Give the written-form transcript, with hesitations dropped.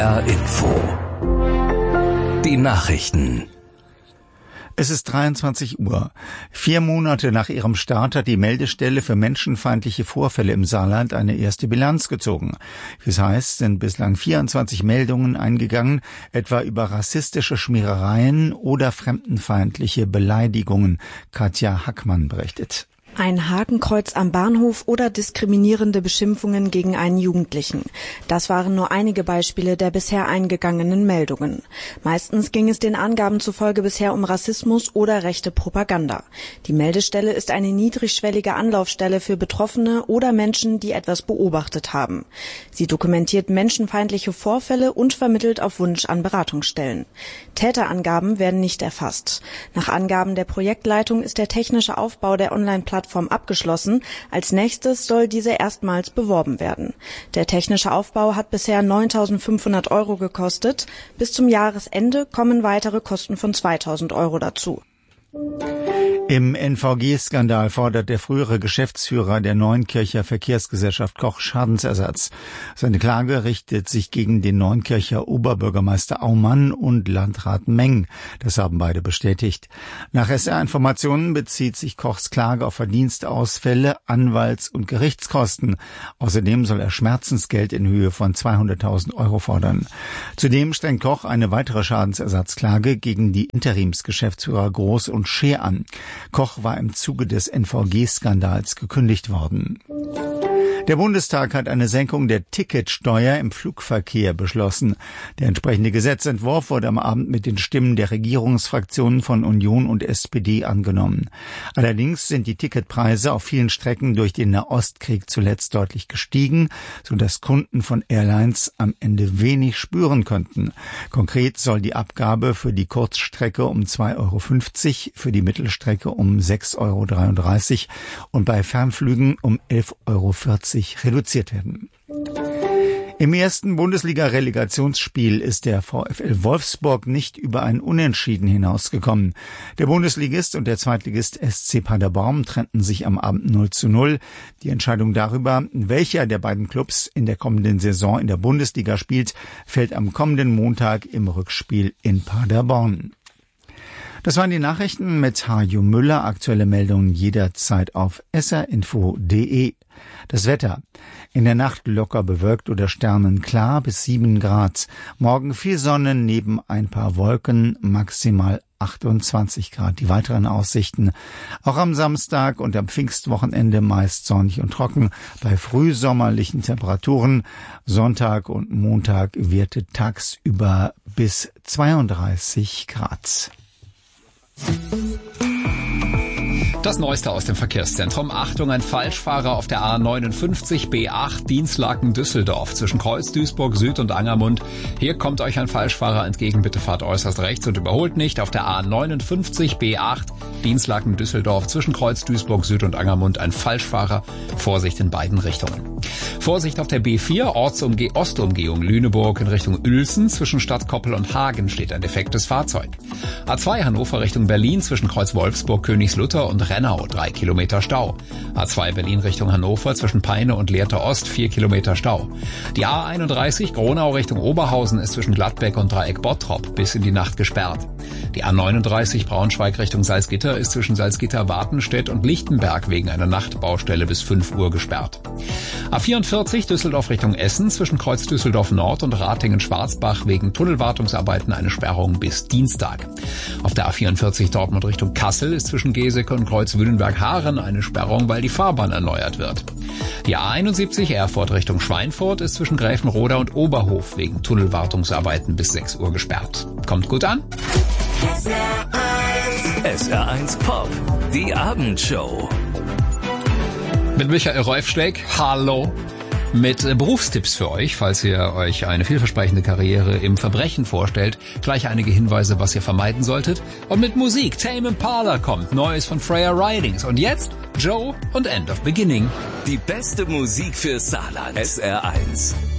Info. Die Nachrichten. Es ist 23 Uhr. 4 Monate nach ihrem Start hat die Meldestelle für menschenfeindliche Vorfälle im Saarland eine erste Bilanz gezogen. Wie es heißt, sind bislang 24 Meldungen eingegangen, etwa über rassistische Schmierereien oder fremdenfeindliche Beleidigungen. Katja Hackmann berichtet. Ein Hakenkreuz am Bahnhof oder diskriminierende Beschimpfungen gegen einen Jugendlichen. Das waren nur einige Beispiele der bisher eingegangenen Meldungen. Meistens ging es den Angaben zufolge bisher um Rassismus oder rechte Propaganda. Die Meldestelle ist eine niedrigschwellige Anlaufstelle für Betroffene oder Menschen, die etwas beobachtet haben. Sie dokumentiert menschenfeindliche Vorfälle und vermittelt auf Wunsch an Beratungsstellen. Täterangaben werden nicht erfasst. Nach Angaben der Projektleitung ist der technische Aufbau der Online-Plattform abgeschlossen. Als nächstes soll diese erstmals beworben werden. Der technische Aufbau hat bisher 9.500 € gekostet. Bis zum Jahresende kommen weitere Kosten von 2.000 € dazu. Im NVG-Skandal fordert der frühere Geschäftsführer der Neunkircher Verkehrsgesellschaft Koch Schadensersatz. Seine Klage richtet sich gegen den Neunkircher Oberbürgermeister Aumann und Landrat Meng. Das haben beide bestätigt. Nach SR-Informationen bezieht sich Kochs Klage auf Verdienstausfälle, Anwalts- und Gerichtskosten. Außerdem soll er Schmerzensgeld in Höhe von 200.000 € fordern. Zudem strengt Koch eine weitere Schadensersatzklage gegen die Interimsgeschäftsführer Groß und Scheer an. Koch war im Zuge des NVG-Skandals gekündigt worden. Der Bundestag hat eine Senkung der Ticketsteuer im Flugverkehr beschlossen. Der entsprechende Gesetzentwurf wurde am Abend mit den Stimmen der Regierungsfraktionen von Union und SPD angenommen. Allerdings sind die Ticketpreise auf vielen Strecken durch den Nahostkrieg zuletzt deutlich gestiegen, sodass Kunden von Airlines am Ende wenig spüren könnten. Konkret soll die Abgabe für die Kurzstrecke um 2,50 €, für die Mittelstrecke um 6,33 € und bei Fernflügen um 11,40 € reduziert werden. Im ersten Bundesliga-Relegationsspiel ist der VfL Wolfsburg nicht über ein Unentschieden hinausgekommen. Der Bundesligist und der Zweitligist SC Paderborn trennten sich am Abend 0:0. Die Entscheidung darüber, welcher der beiden Clubs in der kommenden Saison in der Bundesliga spielt, fällt am kommenden Montag im Rückspiel in Paderborn. Das waren die Nachrichten mit Harjo Müller. Aktuelle Meldungen jederzeit auf srinfo.de. Das Wetter. In der Nacht locker bewölkt oder sternenklar bis 7 Grad. Morgen viel Sonne neben ein paar Wolken, maximal 28 Grad. Die weiteren Aussichten. Auch am Samstag und am Pfingstwochenende meist sonnig und trocken bei frühsommerlichen Temperaturen. Sonntag und Montag wird tagsüber bis 32 Grad. Das Neueste aus dem Verkehrszentrum. Achtung, ein Falschfahrer auf der A59 B8 Dinslaken-Düsseldorf zwischen Kreuz, Duisburg Süd und Angermund. Hier kommt euch ein Falschfahrer entgegen. Bitte fahrt äußerst rechts und überholt nicht. Auf der A59 B8 Dinslaken-Düsseldorf zwischen Kreuz, Duisburg Süd und Angermund ein Falschfahrer. Vorsicht in beiden Richtungen. Vorsicht auf der B4 Ostumgehung Lüneburg in Richtung Uelzen. Zwischen Stadt Koppel und Hagen steht ein defektes Fahrzeug. A2 Hannover Richtung Berlin zwischen Kreuz Wolfsburg, Königslutter und Rennau 3 Kilometer Stau. A2 Berlin Richtung Hannover zwischen Peine und Lehrte Ost 4 Kilometer Stau. Die A31 Gronau Richtung Oberhausen ist zwischen Gladbeck und Dreieck Bottrop bis in die Nacht gesperrt. Die A39 Braunschweig Richtung Salzgitter ist zwischen Salzgitter-Wartenstedt und Lichtenberg wegen einer Nachtbaustelle bis 5 Uhr gesperrt. A44 Düsseldorf Richtung Essen zwischen Kreuz Düsseldorf Nord und Ratingen-Schwarzbach wegen Tunnelwartungsarbeiten eine Sperrung bis Dienstag. Auf der A44 Dortmund Richtung Kassel ist zwischen Geseke und Kreuz Wünnenberg-Haaren eine Sperrung, weil die Fahrbahn erneuert wird. Die A71 Erfurt Richtung Schweinfurt ist zwischen Gräfenroda und Oberhof wegen Tunnelwartungsarbeiten bis 6 Uhr gesperrt. Kommt gut an. SR1 Pop, die Abendshow. Mit Michael Reufschläg, hallo. Mit Berufstipps für euch, falls ihr euch eine vielversprechende Karriere im Verbrechen vorstellt. Gleich einige Hinweise, was ihr vermeiden solltet. Und mit Musik, Tame Impala kommt, Neues von Freya Ridings. Und jetzt Joe und End of Beginning. Die beste Musik für Saarland. SR1.